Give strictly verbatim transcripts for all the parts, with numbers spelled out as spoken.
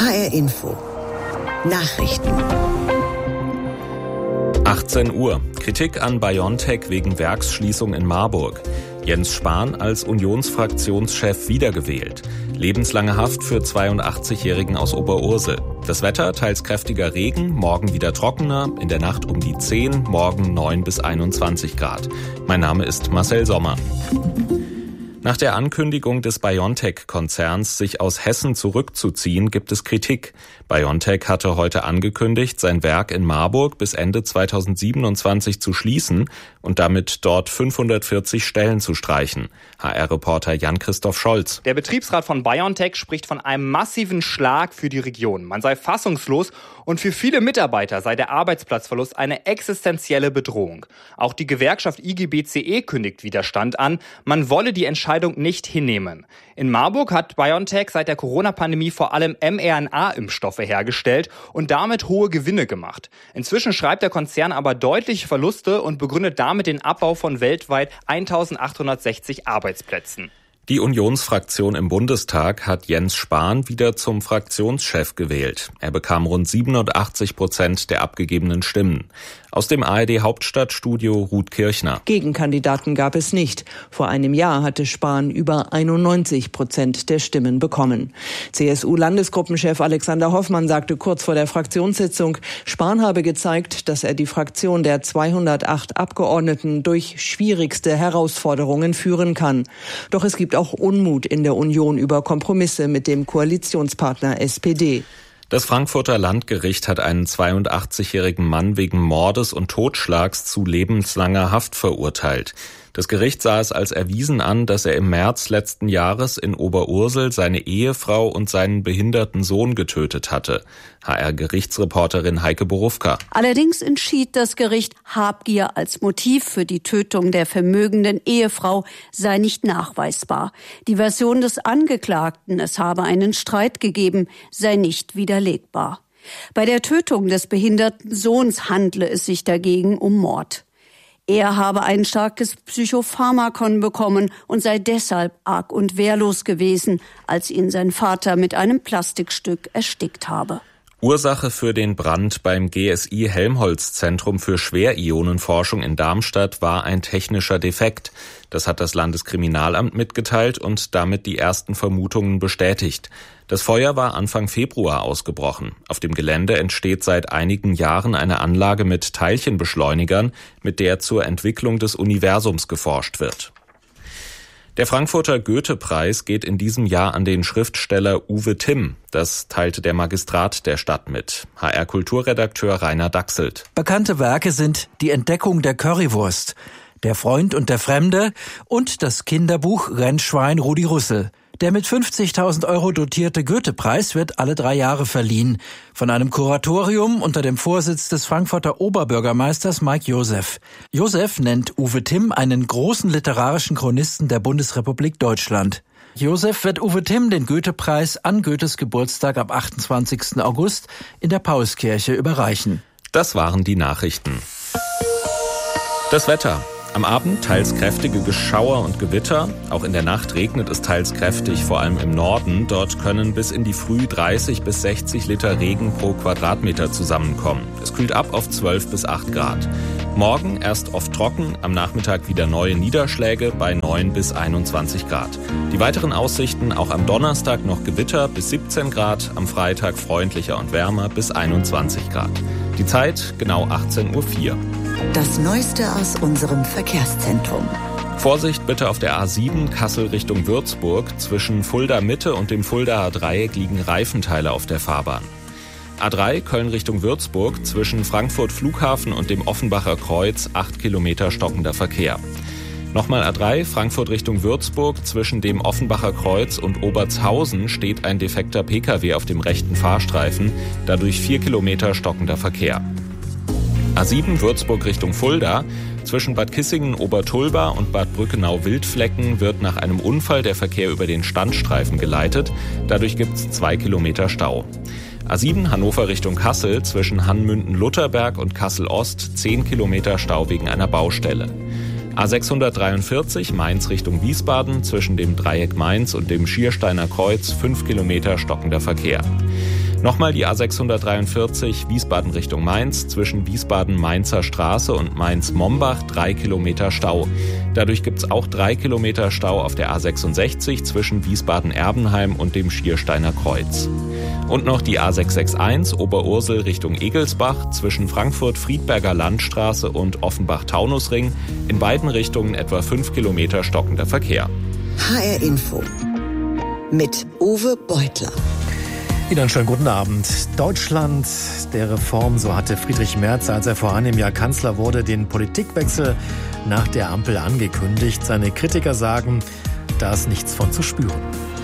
H R Info. Nachrichten. achtzehn Uhr. Kritik an BioNTech wegen Werksschließung in Marburg. Jens Spahn als Unionsfraktionschef wiedergewählt. Lebenslange Haft für zweiundachtzigjährigen aus Oberursel. Das Wetter, teils kräftiger Regen, morgen wieder trockener, in der Nacht um die zehn, morgen neun bis einundzwanzig Grad. Mein Name ist Marcel Sommer. Nach der Ankündigung des BioNTech-Konzerns, sich aus Hessen zurückzuziehen, gibt es Kritik. BioNTech hatte heute angekündigt, sein Werk in Marburg bis Ende zweitausendsiebenundzwanzig zu schließen und damit dort fünfhundertvierzig Stellen zu streichen. H R-Reporter Jan-Christoph Scholz. Der Betriebsrat von BioNTech spricht von einem massiven Schlag für die Region. Man sei fassungslos und für viele Mitarbeiter sei der Arbeitsplatzverlust eine existenzielle Bedrohung. Auch die Gewerkschaft I G B C E kündigt Widerstand an. Man wolle die Entscheidung nicht hinnehmen. In Marburg hat BioNTech seit der Corona-Pandemie vor allem mRNA-Impfstoffe hergestellt und damit hohe Gewinne gemacht. Inzwischen schreibt der Konzern aber deutliche Verluste und begründet damit den Abbau von weltweit eintausendachthundertsechzig Arbeitsplätzen. Die Unionsfraktion im Bundestag hat Jens Spahn wieder zum Fraktionschef gewählt. Er bekam rund siebenundachtzig Prozent der abgegebenen Stimmen. Aus dem A R D-Hauptstadtstudio Ruth Kirchner. Gegenkandidaten gab es nicht. Vor einem Jahr hatte Spahn über einundneunzig Prozent der Stimmen bekommen. C S U-Landesgruppenchef Alexander Hoffmann sagte kurz vor der Fraktionssitzung, Spahn habe gezeigt, dass er die Fraktion der zweihundertacht Abgeordneten durch schwierigste Herausforderungen führen kann. Doch es gibt auch Unmut in der Union über Kompromisse mit dem Koalitionspartner S P D. Das Frankfurter Landgericht hat einen zweiundachtzigjährigen Mann wegen Mordes und Totschlags zu lebenslanger Haft verurteilt. Das Gericht sah es als erwiesen an, dass er im März letzten Jahres in Oberursel seine Ehefrau und seinen behinderten Sohn getötet hatte. H R-Gerichtsreporterin Heike Borufka. Allerdings entschied das Gericht, Habgier als Motiv für die Tötung der vermögenden Ehefrau sei nicht nachweisbar. Die Version des Angeklagten, es habe einen Streit gegeben, sei nicht widerlegbar. Bei der Tötung des behinderten Sohns handle es sich dagegen um Mord. Er habe ein starkes Psychopharmakon bekommen und sei deshalb arg und wehrlos gewesen, als ihn sein Vater mit einem Plastikstück erstickt habe. Ursache für den Brand beim G S I-Helmholtz-Zentrum für Schwerionenforschung in Darmstadt war ein technischer Defekt. Das hat das Landeskriminalamt mitgeteilt und damit die ersten Vermutungen bestätigt. Das Feuer war Anfang Februar ausgebrochen. Auf dem Gelände entsteht seit einigen Jahren eine Anlage mit Teilchenbeschleunigern, mit der zur Entwicklung des Universums geforscht wird. Der Frankfurter Goethe-Preis geht in diesem Jahr an den Schriftsteller Uwe Timm. Das teilte der Magistrat der Stadt mit. H R-Kulturredakteur Rainer Dachselt. Bekannte Werke sind Die Entdeckung der Currywurst, Der Freund und der Fremde und das Kinderbuch Rennschwein Rudi Rüssel. Der mit fünfzigtausend Euro dotierte Goethe-Preis wird alle drei Jahre verliehen. Von einem Kuratorium unter dem Vorsitz des Frankfurter Oberbürgermeisters Mike Joseph. Joseph nennt Uwe Timm einen großen literarischen Chronisten der Bundesrepublik Deutschland. Joseph wird Uwe Timm den Goethe-Preis an Goethes Geburtstag am achtundzwanzigsten August in der Paulskirche überreichen. Das waren die Nachrichten. Das Wetter. Am Abend teils kräftige Geschauer und Gewitter. Auch in der Nacht regnet es teils kräftig, vor allem im Norden. Dort können bis in die Früh dreißig bis sechzig Liter Regen pro Quadratmeter zusammenkommen. Es kühlt ab auf zwölf bis acht Grad. Morgen erst oft trocken, am Nachmittag wieder neue Niederschläge bei neun bis einundzwanzig Grad. Die weiteren Aussichten auch am Donnerstag noch Gewitter bis siebzehn Grad, am Freitag freundlicher und wärmer bis einundzwanzig Grad. Die Zeit genau achtzehn Uhr vier. Das Neueste aus unserem Verkehrszentrum. Vorsicht bitte auf der A sieben Kassel Richtung Würzburg. Zwischen Fulda Mitte und dem Fuldaer Dreieck liegen Reifenteile auf der Fahrbahn. A drei Köln Richtung Würzburg. Zwischen Frankfurt Flughafen und dem Offenbacher Kreuz acht Kilometer stockender Verkehr. Nochmal A drei Frankfurt Richtung Würzburg. Zwischen dem Offenbacher Kreuz und Obertshausen steht ein defekter Pkw auf dem rechten Fahrstreifen. Dadurch vier Kilometer stockender Verkehr. A sieben Würzburg Richtung Fulda. Zwischen Bad Kissingen Obertulba und Bad Brückenau-Wildflecken wird nach einem Unfall der Verkehr über den Standstreifen geleitet. Dadurch gibt es zwei Kilometer Stau. A sieben Hannover Richtung Kassel. Zwischen Hannmünden-Lutherberg und Kassel-Ost zehn Kilometer Stau wegen einer Baustelle. A sechshundertdreiundvierzig Mainz Richtung Wiesbaden. Zwischen dem Dreieck Mainz und dem Schiersteiner Kreuz fünf Kilometer stockender Verkehr. Nochmal die A sechshundertdreiundvierzig Wiesbaden Richtung Mainz, zwischen Wiesbaden-Mainzer Straße und Mainz-Mombach drei Kilometer Stau. Dadurch gibt es auch drei Kilometer Stau auf der A sechsundsechzig zwischen Wiesbaden-Erbenheim und dem Schiersteiner Kreuz. Und noch die A sechshundereinundsechzig Oberursel Richtung Egelsbach zwischen Frankfurt-Friedberger Landstraße und Offenbach-Taunusring. In beiden Richtungen etwa fünf Kilometer stockender Verkehr. H R Info mit Uwe Beutler. Wieder einen schönen guten Abend. Deutschland der Reform, so hatte Friedrich Merz, als er vor einem Jahr Kanzler wurde, den Politikwechsel nach der Ampel angekündigt. Seine Kritiker sagen, da ist nichts von zu spüren.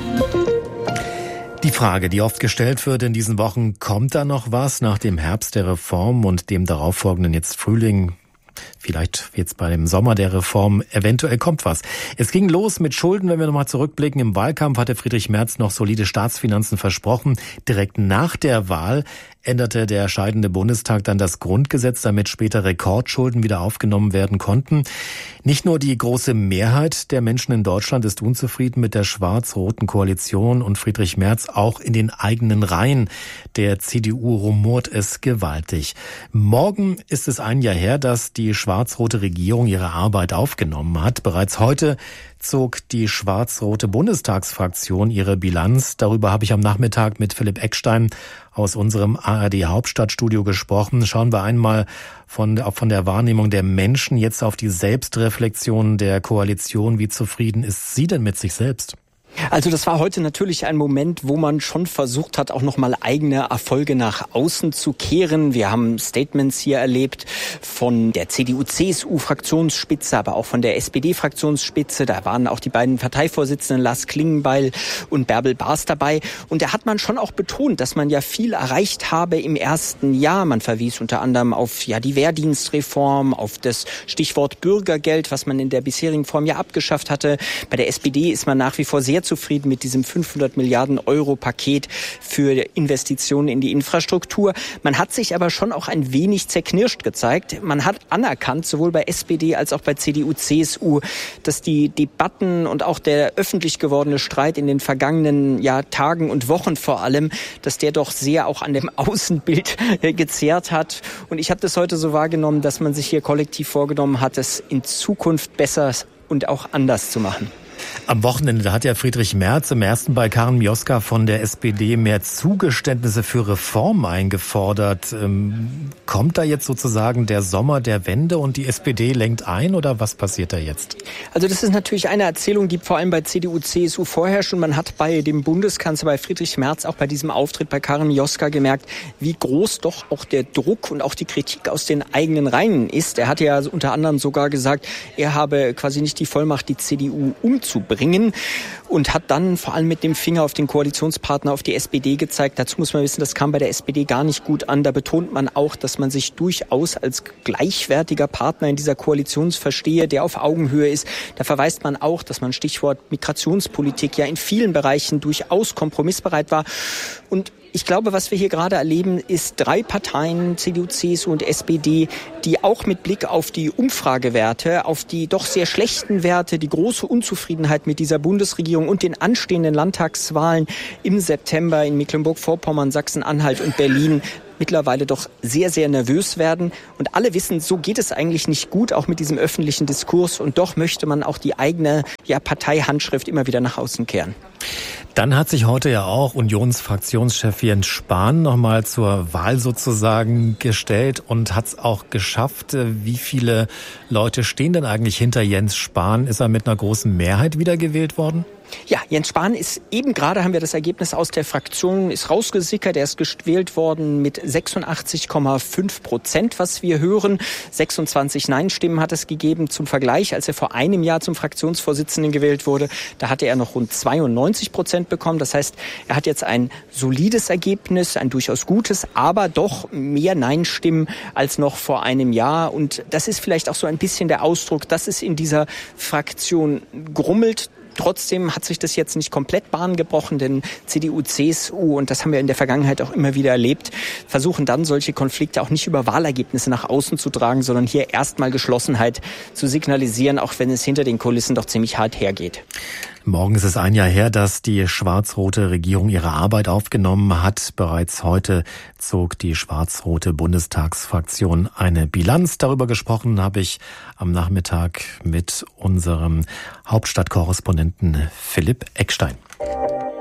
Die Frage, die oft gestellt wird in diesen Wochen, kommt da noch was nach dem Herbst der Reform und dem darauffolgenden jetzt Frühling? Vielleicht jetzt bei dem Sommer der Reform, eventuell kommt was. Es ging los mit Schulden, wenn wir nochmal zurückblicken. Im Wahlkampf hatte Friedrich Merz noch solide Staatsfinanzen versprochen. Direkt nach der Wahl änderte der scheidende Bundestag dann das Grundgesetz, damit später Rekordschulden wieder aufgenommen werden konnten. Nicht nur die große Mehrheit der Menschen in Deutschland ist unzufrieden mit der schwarz-roten Koalition und Friedrich Merz, auch in den eigenen Reihen der C D U rumort es gewaltig. Morgen ist es ein Jahr her, dass die schwarz-rote Regierung ihre Arbeit aufgenommen hat. Bereits heute zog die schwarz-rote Bundestagsfraktion ihre Bilanz. Darüber habe ich am Nachmittag mit Philipp Eckstein aus unserem A R D Hauptstadtstudio gesprochen. Schauen wir einmal von, von der Wahrnehmung der Menschen jetzt auf die Selbstreflexion der Koalition. Wie zufrieden ist sie denn mit sich selbst? Also das war heute natürlich ein Moment, wo man schon versucht hat, auch nochmal eigene Erfolge nach außen zu kehren. Wir haben Statements hier erlebt von der C D U-C S U-Fraktionsspitze, aber auch von der S P D-Fraktionsspitze. Da waren auch die beiden Parteivorsitzenden Lars Klingbeil und Bärbel Baas dabei. Und da hat man schon auch betont, dass man ja viel erreicht habe im ersten Jahr. Man verwies unter anderem auf ja die Wehrdienstreform, auf das Stichwort Bürgergeld, was man in der bisherigen Form ja abgeschafft hatte. Bei der S P D ist man nach wie vor sehr zufrieden mit diesem fünfhundert Milliarden Euro Paket für Investitionen in die Infrastruktur. Man hat sich aber schon auch ein wenig zerknirscht gezeigt. Man hat anerkannt, sowohl bei S P D als auch bei C D U-C S U, dass die Debatten und auch der öffentlich gewordene Streit in den vergangenen ja, Tagen und Wochen vor allem, dass der doch sehr auch an dem Außenbild gezerrt hat. Und ich habe das heute so wahrgenommen, dass man sich hier kollektiv vorgenommen hat, es in Zukunft besser und auch anders zu machen. Am Wochenende hat ja Friedrich Merz im ersten bei Karin Mioska von der S P D mehr Zugeständnisse für Reformen eingefordert. Ähm, kommt da jetzt sozusagen der Sommer der Wende und die S P D lenkt ein oder was passiert da jetzt? Also das ist natürlich eine Erzählung, die vor allem bei C D U-C S U vorherrscht und man hat bei dem Bundeskanzler, bei Friedrich Merz, auch bei diesem Auftritt bei Karin Mioska gemerkt, wie groß doch auch der Druck und auch die Kritik aus den eigenen Reihen ist. Er hat ja unter anderem sogar gesagt, er habe quasi nicht die Vollmacht, die C D U umzubringen. Und hat dann vor allem mit dem Finger auf den Koalitionspartner, auf die S P D gezeigt. Dazu muss man wissen, das kam bei der S P D gar nicht gut an. Da betont man auch, dass man sich durchaus als gleichwertiger Partner in dieser Koalition verstehe, der auf Augenhöhe ist. Da verweist man auch, dass man Stichwort Migrationspolitik ja in vielen Bereichen durchaus kompromissbereit war. Und ich glaube, was wir hier gerade erleben, ist drei Parteien, C D U, C S U und S P D, die auch mit Blick auf die Umfragewerte, auf die doch sehr schlechten Werte, die große Unzufriedenheit mit dieser Bundesregierung und den anstehenden Landtagswahlen im September in Mecklenburg-Vorpommern, Sachsen-Anhalt und Berlin mittlerweile doch sehr, sehr nervös werden. Und alle wissen, so geht es eigentlich nicht gut, auch mit diesem öffentlichen Diskurs. Und doch möchte man auch die eigene ja, Parteihandschrift immer wieder nach außen kehren. Dann hat sich heute ja auch Unionsfraktionschef Jens Spahn nochmal zur Wahl sozusagen gestellt und hat es auch geschafft. Wie viele Leute stehen denn eigentlich hinter Jens Spahn? Ist er mit einer großen Mehrheit wiedergewählt worden? Ja, Jens Spahn ist eben gerade, haben wir das Ergebnis aus der Fraktion, ist rausgesickert. Er ist gewählt worden mit sechsundachtzig Komma fünf Prozent, was wir hören. sechsundzwanzig Nein-Stimmen hat es gegeben. Zum Vergleich, als er vor einem Jahr zum Fraktionsvorsitzenden gewählt wurde, da hatte er noch rund zweiundneunzig Prozent bekommen. Das heißt, er hat jetzt ein solides Ergebnis, ein durchaus gutes, aber doch mehr Nein-Stimmen als noch vor einem Jahr. Und das ist vielleicht auch so ein bisschen der Ausdruck, dass es in dieser Fraktion grummelt. Trotzdem hat sich das jetzt nicht komplett Bahn gebrochen, denn C D U, C S U, und das haben wir in der Vergangenheit auch immer wieder erlebt, versuchen dann solche Konflikte auch nicht über Wahlergebnisse nach außen zu tragen, sondern hier erstmal Geschlossenheit zu signalisieren, auch wenn es hinter den Kulissen doch ziemlich hart hergeht. Morgen ist es ein Jahr her, dass die schwarz-rote Regierung ihre Arbeit aufgenommen hat. Bereits heute zog die schwarz-rote Bundestagsfraktion eine Bilanz. Darüber gesprochen habe ich am Nachmittag mit unserem Hauptstadtkorrespondenten Philipp Eckstein.